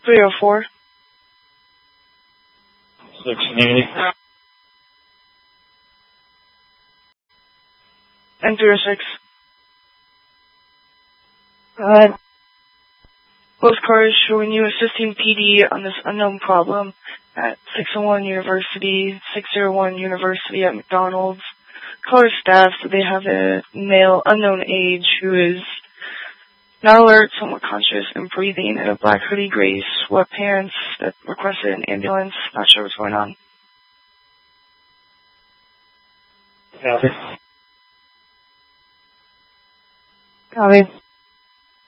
304. 680. And 306. Both cars showing you assisting PD on this unknown problem at 601 University, 601 University at McDonald's. Caller staff said they have a male unknown age who is not alert, somewhat conscious, and breathing in a black hoodie, gray sweatpants that requested an ambulance. Not sure what's going on. Copy. Copy.